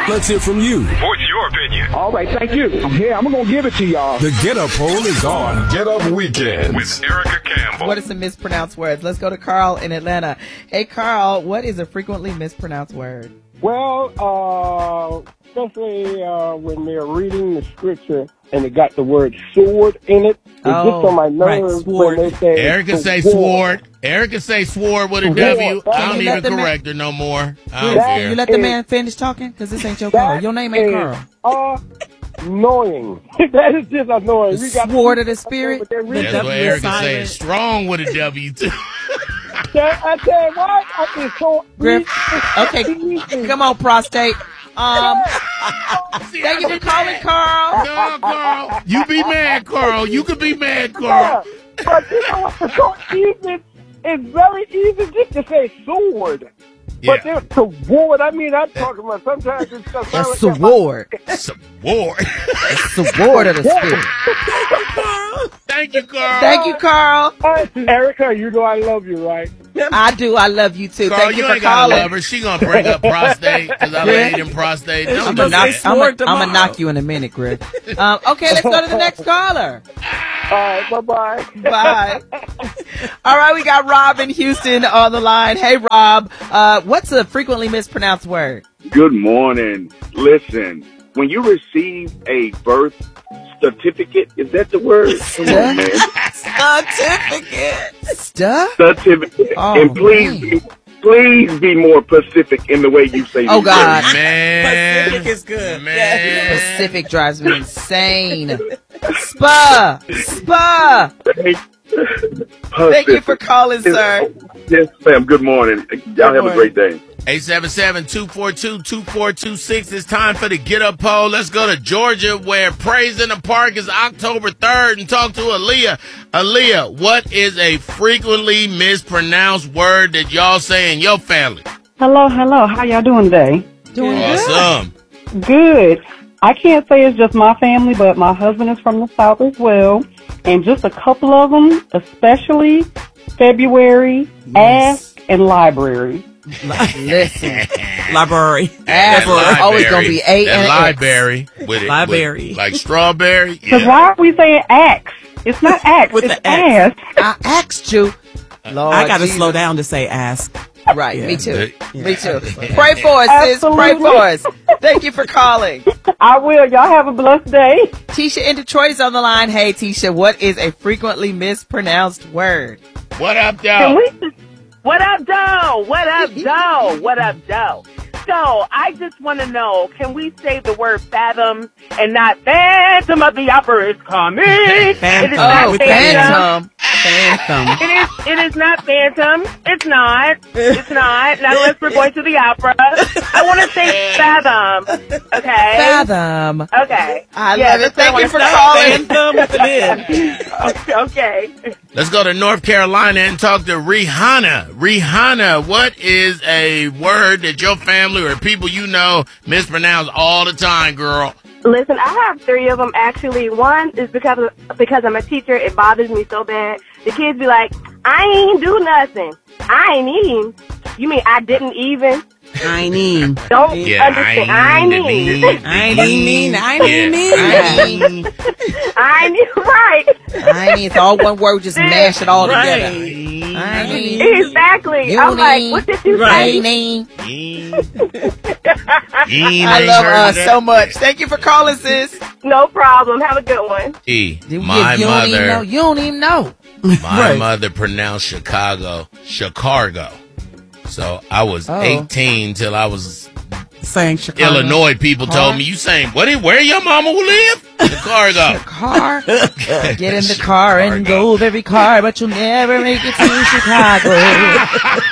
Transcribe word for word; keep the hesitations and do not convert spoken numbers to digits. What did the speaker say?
Let's hear from you. What's your opinion? All right, thank you. I'm here. I'm going to give it to y'all. The Get Up poll is on Get Up Weekends with Erica Campbell. What are some mispronounced words? Let's go to Carl in Atlanta. Hey, Carl, what is a frequently mispronounced word? Well, uh, especially uh, when they're reading the scripture and it got the word sword in it, it Oh, gets on my right, nerves sword. when they say Erica the say war. sword. Erica say sword with a Sword. W. I Can don't you let even the man- correct her no more. I don't That care. You let the is- man finish talking? Because this ain't your That Carl. Your name ain't is Carl. Annoying. That is just annoying. The We got sword of the spirit. But they're That's reading- what W Erica silent. said. Strong with a W too. I tell you what, I just so Griff. Okay, come on, prostate. Um, thank you for calling, Carl. No, Carl. You be mad, Carl. You could be mad, Carl. But you know what? It's so easy. It's very easy just to say sword. But Yeah. there's sword. I mean, I'm talking about sometimes it's just A sword. Sword. A sword of the spirit. Thank you, Carl. Thank you, Carl. Erica, you know I love you, right? I do. I love you too. Carl, Thank you, you for ain't gotta calling. love her. She gonna bring up prostate because I laid in prostate. I'm Don't I'm do gonna knock, that. I'm sword gonna- I'm gonna tomorrow. knock you in a minute, Griff. Um, okay, let's go to the next caller. All right, bye-bye. Bye. All right, we got Rob in Houston on the line. Hey, Rob, uh, what's a frequently mispronounced word? Good morning. Listen, when you receive a birth certificate, is that the word? Come on, man. Certificate. Stuff? Certificate. Oh, and please, man. be, please be more Pacific in the way you say. Oh, these God. words. Man. Pacific is good. Man. Pacific drives me insane. Spa! Spa! Thank you for calling, sir. Yes, ma'am. Good morning. Y'all have a great day. eight seven seven, two four two, two four two six. It's time for the Get Up poll. Let's go to Georgia, where Praise in the Park is October third, and talk to Aaliyah. Aaliyah, what is a frequently mispronounced word that y'all say in your family? Hello, hello. How y'all doing today? Doing Awesome. Good. I can't say it's just my family, but my husband is from the South as well. And just a couple of them, especially February, Yes. ask, and library. Listen, Library. ass is always going to be A That and an X. library with it. Library. with- like strawberry. Because Yeah. why are we saying axe? It's not axe, With it's the X. ask. I asked you. Lord I got to Jesus. slow down to say ask. Right, Yeah. me too. Yeah. Me too. Pray for us, sis. Pray Absolutely. for us. Thank you for calling. I will. Y'all have a blessed day. Tisha in Detroit is on the line. Hey, Tisha, what is a frequently mispronounced word? What up, Can though? we What up, Doe? What up, Doe? What up, Doe? So, I just want to know, can we say the word fathom and not Phantom of the Opera is coming? It is Phantom. not Oh, with Phantom. Phantom. It is, it is not Phantom. It's not. It's not. Not unless we're going to the opera. I want to say fathom. Okay? Fathom. Okay. I Yeah, love it. that's what I Thank you wanna for say. calling. Phantom with the lid. Okay. Let's go to North Carolina and talk to Rihanna. Rihanna, what is a word that your family or people you know mispronounce all the time, girl? Listen, I have three of them actually. One is because of, because I'm a teacher. It bothers me so bad. The kids be like, "I ain't do nothing. I ain't even." You mean I didn't even? I ain't even. Don't Yeah, understand. I ain't even. I ain't even. I ain't Yeah. even. I ain't even right. I ain't. It's all one word. Just mash it all together. Right. I ain't. Exactly. You I'm like, ain't. what did you I say? ain't. E. I love us so much. Thank you for calling, sis. No problem. Have a good one. E. You, My you don't even know. mother, You don't even know. my Right. mother pronounced Chicago, Chicago. So I was Oh. eighteen till I was Saying Chicago. Illinois. People told me, you saying, what? Where your mama will live? Chicago. Car. Get in the car and go very car, but you'll never make it to Chicago.